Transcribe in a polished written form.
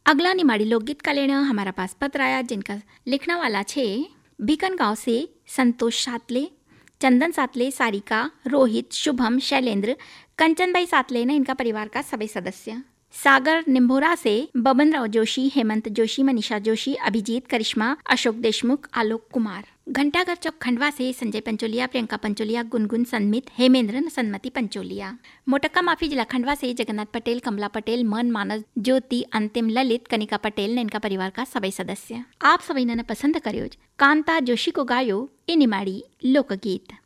अगला निमाड़ी लोकगीत का लेना हमारा पास पत्र आया, जिनका लिखने वाला छे बीकन गांव से संतोष सातले, चंदन सातले, सारिका, रोहित, शुभम, शैलेंद्र, कंचनबाई सातले ने इनका परिवार का सभी सदस्य। सागर निम्भोरा से बबनराव जोशी, हेमंत जोशी, मनीषा जोशी, अभिजीत, करिश्मा, अशोक देशमुख, आलोक कुमार। घंटाघर चौक खंडवा से संजय पंचोलिया, प्रियंका पंचोलिया, गुनगुन, सन्मित, हेमेंद्र, सन्मति पंचोलिया। मोटक्का माफी जिला खंडवा से जगन्नाथ पटेल, कमला पटेल, मन, मानस, ज्योति, अंतिम, ललित, कनिका पटेल ने इनका परिवार का सभी सदस्य। आप सभी ने पसंद करियो कांता जोशी को गायो ए निमाड़ी लोकगीत।